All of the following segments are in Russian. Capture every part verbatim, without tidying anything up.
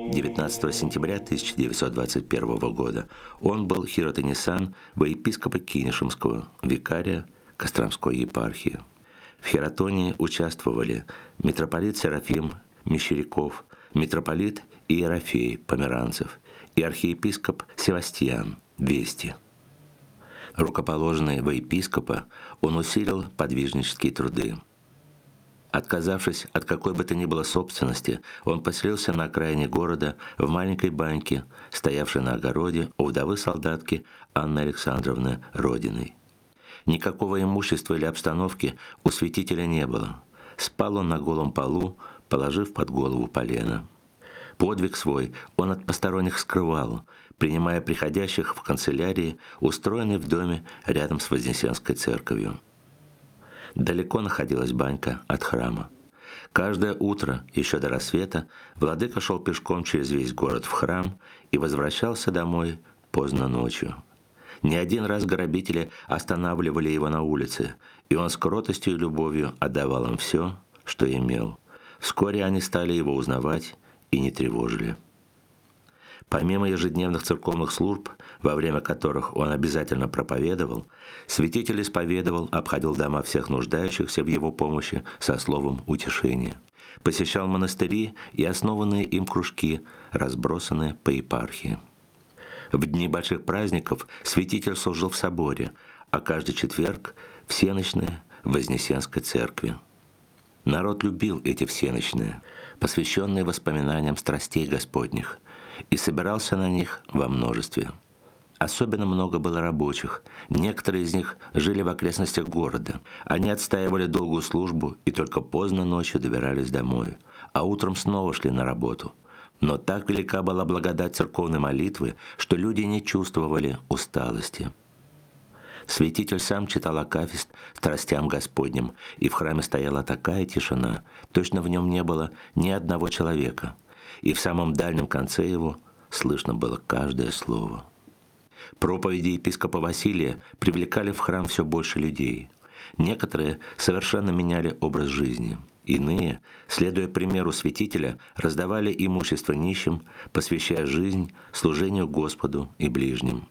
девятнадцатого сентября тысяча девятьсот двадцать первого года он был хиротонисан во епископа Кинешемского, викария Костромской епархии. В хиротонии участвовали митрополит Серафим Мещеряков, митрополит Иерофей Померанцев и архиепископ Севастьян Вести. Рукоположенный во епископа, он усилил подвижнические труды. Отказавшись от какой бы то ни было собственности, он поселился на окраине города в маленькой баньке, стоявшей на огороде у вдовы солдатки Анны Александровны Родиной. Никакого имущества или обстановки у святителя не было. Спал он на голом полу, положив под голову полено. Подвиг свой он от посторонних скрывал, принимая приходящих в канцелярии, устроенной в доме рядом с Вознесенской церковью. Далеко находилась банька от храма. Каждое утро, еще до рассвета, владыка шел пешком через весь город в храм и возвращался домой поздно ночью. Не один раз грабители останавливали его на улице, и он с кротостью и любовью отдавал им все, что имел. Вскоре они стали его узнавать и не тревожили. Помимо ежедневных церковных служб, во время которых он обязательно проповедовал, святитель исповедовал, обходил дома всех нуждающихся в его помощи со словом утешения. Посещал монастыри и основанные им кружки, разбросанные по епархии. В дни больших праздников святитель служил в соборе, а каждый четверг – в всенощной Вознесенской церкви. Народ любил эти всенощные, посвященные воспоминаниям страстей Господних, и собирался на них во множестве. Особенно много было рабочих. Некоторые из них жили в окрестностях города. Они отстаивали долгую службу и только поздно ночью добирались домой, а утром снова шли на работу. Но так велика была благодать церковной молитвы, что люди не чувствовали усталости. Святитель сам читал акафист страстям Господним, и в храме стояла такая тишина, точно в нем не было ни одного человека. И в самом дальнем конце его слышно было каждое слово. Проповеди епископа Василия привлекали в храм все больше людей. Некоторые совершенно меняли образ жизни. Иные, следуя примеру святителя, раздавали имущество нищим, посвящая жизнь служению Господу и ближним.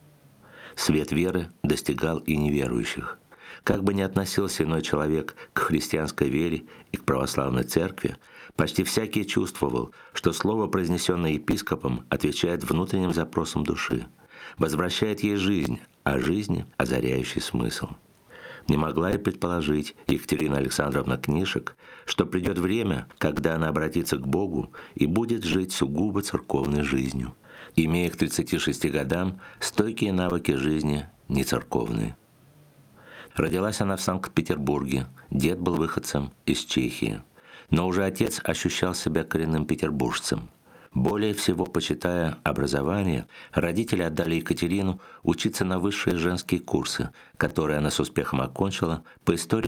Свет веры достигал и неверующих. Как бы ни относился иной человек к христианской вере и к православной церкви, почти всякий чувствовал, что слово, произнесенное епископом, отвечает внутренним запросам души, возвращает ей жизнь, а жизни – озаряющий смысл. Не могла и предположить Екатерина Александровна Книшек, что придет время, когда она обратится к Богу и будет жить сугубо церковной жизнью, имея к тридцати шести годам стойкие навыки жизни нецерковной. Родилась она в Санкт-Петербурге, дед был выходцем из Чехии. Но уже отец ощущал себя коренным петербуржцем. Более всего, почитая образование, родители отдали Екатерину учиться на высшие женские курсы, которые она с успехом окончила по истории